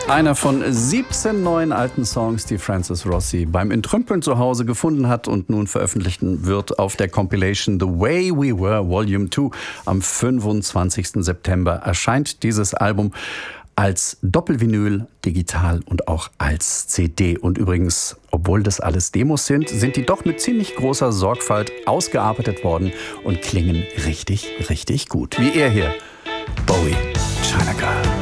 Einer von 17 neuen alten Songs, die Francis Rossi beim Entrümpeln zu Hause gefunden hat und nun veröffentlichen wird auf der Compilation The Way We Were Volume 2. Am 25. September erscheint dieses Album als Doppelvinyl, digital und auch als CD. Und übrigens, obwohl das alles Demos sind, sind die doch mit ziemlich großer Sorgfalt ausgearbeitet worden und klingen richtig, richtig gut. Wie er hier, Bowie, China Girl.